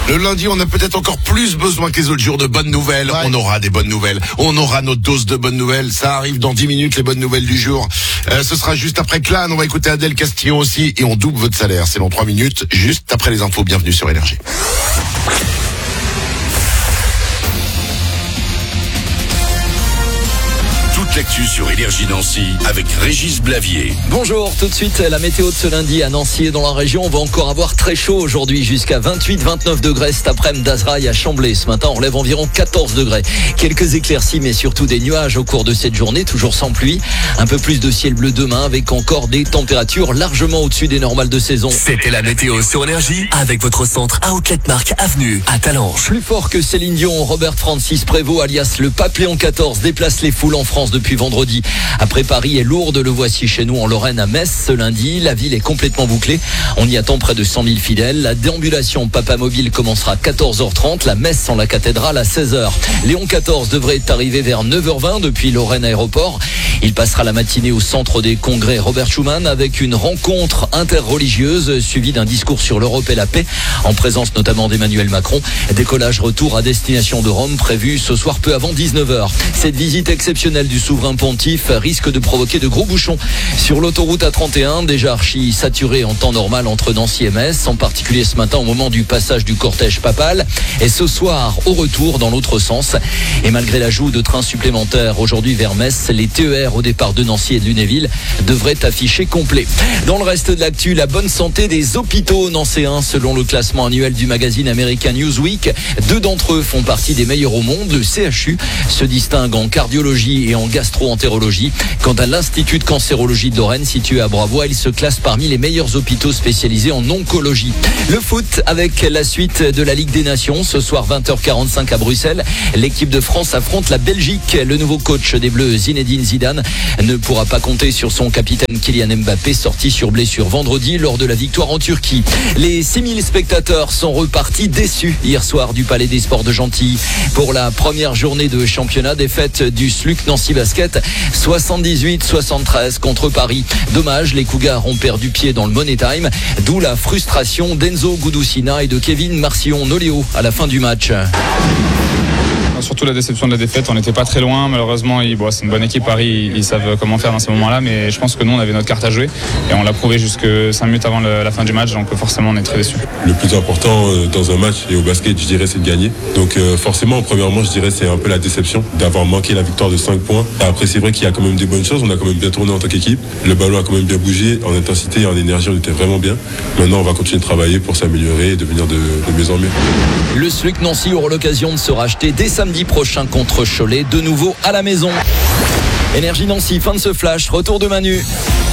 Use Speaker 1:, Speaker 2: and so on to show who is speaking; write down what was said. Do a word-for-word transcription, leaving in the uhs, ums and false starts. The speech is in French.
Speaker 1: Le lundi, on a peut-être encore plus besoin que les autres jours de bonnes nouvelles.
Speaker 2: Ouais.
Speaker 1: On aura des bonnes nouvelles. On aura notre dose de bonnes nouvelles. Ça arrive dans dix minutes, les bonnes nouvelles du jour. Euh, ce sera juste après Clan. On va écouter Adèle Castillon aussi. Et on double votre salaire. C'est dans trois minutes, juste après les infos. Bienvenue sur Énergie.
Speaker 3: Toute l'actu sur Énergie Nancy avec Régis Blavier.
Speaker 4: Bonjour, tout de suite la météo de ce lundi à Nancy et dans la région. On va encore avoir très chaud aujourd'hui, jusqu'à vingt-huit vingt-neuf degrés cet après-midi d'Azraï à Chamblay. Ce matin, on relève environ quatorze degrés. Quelques éclaircies, mais surtout des nuages au cours de cette journée, toujours sans pluie. Un peu plus de ciel bleu demain, avec encore des températures largement au-dessus des normales de saison.
Speaker 5: C'était la météo sur Énergie avec votre centre Outlet Mark Avenue à Talange.
Speaker 4: Plus fort que Céline Dion, Robert Francis Prévost, alias le Pape Léon quatorze, déplace les foules en France depuis vendredi. Après Paris et Lourdes, le voici chez nous en Lorraine à Metz ce lundi. La ville est complètement bouclée. On y attend près de cent mille fidèles. La déambulation Papa Mobile commencera à quatorze heures trente. La messe en la cathédrale à seize heures. Léon quatorze devrait arriver vers neuf heures vingt depuis Lorraine Aéroport. Il passera la matinée au centre des congrès Robert Schuman avec une rencontre interreligieuse suivie d'un discours sur l'Europe et la paix en présence notamment d'Emmanuel Macron. Décollage retour à destination de Rome prévu ce soir peu avant dix-neuf heures. Cette visite exceptionnelle du souverain pontife risque de provoquer de gros bouchons sur l'autoroute A trente et un, déjà archi saturée en temps normal entre Nancy et Metz, en particulier ce matin au moment du passage du cortège papal, et ce soir au retour dans l'autre sens. Et malgré l'ajout de trains supplémentaires aujourd'hui vers Metz, les T E R au départ de Nancy et de Lunéville devraient afficher complet. Dans le reste de l'actu, la bonne santé des hôpitaux nancéens selon le classement annuel du magazine American Newsweek. Deux d'entre eux font partie des meilleurs au monde. Le C H U se distingue en cardiologie et en gastro-entérologie. Quant à l'Institut de cancérologie de Lorraine, situé à Bravois, il se classe parmi les meilleurs hôpitaux spécialisés en oncologie. Le foot avec la suite de la Ligue des Nations. Ce soir, vingt heures quarante-cinq à Bruxelles. L'équipe de France affronte la Belgique. Le nouveau coach des Bleus, Zinedine Zidane, ne pourra pas compter sur son capitaine Kylian Mbappé, sorti sur blessure vendredi lors de la victoire en Turquie. Les six mille spectateurs sont repartis déçus hier soir du Palais des Sports de Gentilly. Pour la première journée de championnat, défaite du S L U C Nancy Basket, soixante-dix-huit soixante-treize contre Paris. Dommage, les Cougars ont perdu pied dans le Money Time, d'où la frustration d'Enzo Gudusina et de Kevin Marcillon-Noléo à la fin du match.
Speaker 6: Surtout la déception de la défaite, on n'était pas très loin, malheureusement ils, bon, c'est une bonne équipe, Paris, ils, ils savent comment faire dans ces moments-là, mais je pense que nous on avait notre carte à jouer et on l'a prouvé jusque cinq minutes avant le, la fin du match, donc forcément on est très déçus.
Speaker 7: Le plus important euh, dans un match et au basket, je dirais, c'est de gagner. Donc euh, forcément, premièrement, je dirais c'est un peu la déception d'avoir manqué la victoire de cinq points. Après, c'est vrai qu'il y a quand même des bonnes choses, on a quand même bien tourné en tant qu'équipe, le ballon a quand même bien bougé, en intensité et en énergie on était vraiment bien. Maintenant on va continuer de travailler pour s'améliorer et devenir de, de mieux en mieux.
Speaker 4: Le S L U C Nancy aura l'occasion de se racheter dès samedi prochain contre Cholet, de nouveau à la maison. Énergie Nancy, fin de ce flash, retour de Manu.